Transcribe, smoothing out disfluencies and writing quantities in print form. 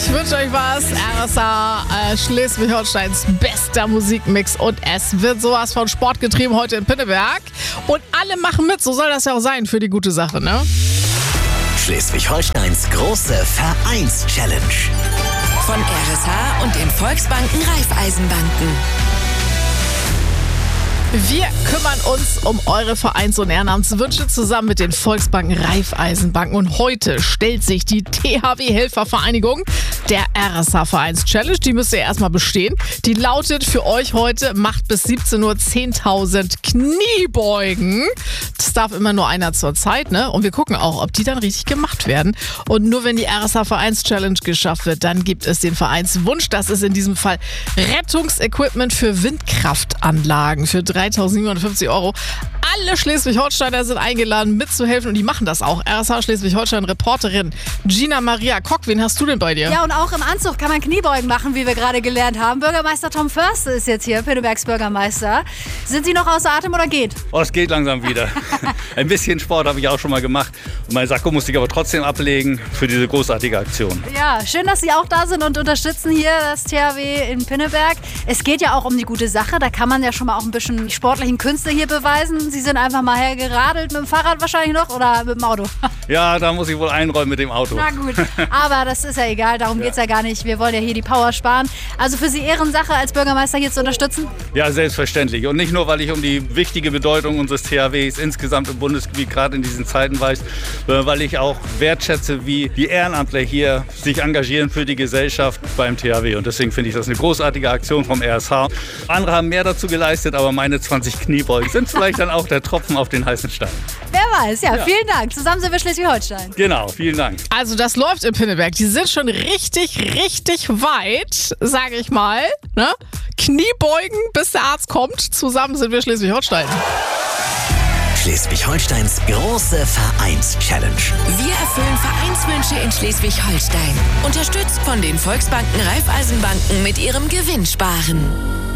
Ich wünsche euch was. RSA, Schleswig-Holsteins bester Musikmix. Und es wird sowas von Sport getrieben heute in Pinneberg. Und alle machen mit. So soll das ja auch sein für die gute Sache, ne? Schleswig-Holsteins große Vereins-Challenge. Von RSH und den Volksbanken Raiffeisenbanken. Wir kümmern uns um eure Vereins- und Ehrenamtswünsche zusammen mit den Volksbanken Raiffeisenbanken. Und heute stellt sich die THW-Helfervereinigung der RSH-Vereins-Challenge. Die müsst ihr erstmal bestehen. Die lautet für euch heute, macht bis 17 Uhr 10.000 Kniebeugen. Das darf immer nur einer zur Zeit, ne? Und wir gucken auch, ob die dann richtig gemacht werden. Und nur wenn die RSH-Vereins-Challenge geschafft wird, dann gibt es den Vereinswunsch. Das ist in diesem Fall Rettungsequipment für Windkraftanlagen für 3.750 €. Alle Schleswig-Holsteiner sind eingeladen, mitzuhelfen und die machen das auch. RSH Schleswig-Holstein-Reporterin Gina Maria Kock, wen hast du denn bei dir? Ja, und auch im Anzug kann man Kniebeugen machen, wie wir gerade gelernt haben. Bürgermeister Tom Förster ist jetzt hier, Pinnebergs Bürgermeister. Sind Sie noch außer Atem oder geht? Oh, es geht langsam wieder. Ein bisschen Sport habe ich auch schon mal gemacht. Und mein Sakko musste ich aber trotzdem ablegen für diese großartige Aktion. Ja, schön, dass Sie auch da sind und unterstützen hier das THW in Pinneberg. Es geht ja auch um die gute Sache. Da kann man ja schon mal auch ein bisschen die sportlichen Künste hier beweisen. Sie sind einfach mal hergeradelt mit dem Fahrrad wahrscheinlich noch oder mit dem Auto? Ja, da muss ich wohl einräumen mit dem Auto. Na gut, aber das ist ja egal, darum geht es ja gar nicht. Wir wollen ja hier die Power sparen. Also für Sie Ehrensache, als Bürgermeister hier zu unterstützen? Ja, selbstverständlich. Und nicht nur, weil ich um die wichtige Bedeutung unseres THWs insgesamt im Bundesgebiet gerade in diesen Zeiten weiß, sondern weil ich auch wertschätze, wie die Ehrenamtler hier sich engagieren für die Gesellschaft beim THW. Und deswegen finde ich das eine großartige Aktion vom RSH. Andere haben mehr dazu geleistet, aber meine 20 Kniebeugen sind vielleicht dann auch der Tropfen auf den heißen Stein. Wer weiß, ja, vielen Dank. Zusammen sind wir Schleswig-Holstein. Genau, vielen Dank. Also das läuft in Pinneberg. Die sind schon richtig weit, sage ich mal. Ne? Kniebeugen, bis der Arzt kommt. Zusammen sind wir Schleswig-Holstein. Schleswig-Holsteins große Vereins-Challenge. Wir erfüllen Vereinswünsche in Schleswig-Holstein. Unterstützt von den Volksbanken Raiffeisenbanken mit ihrem Gewinnsparen.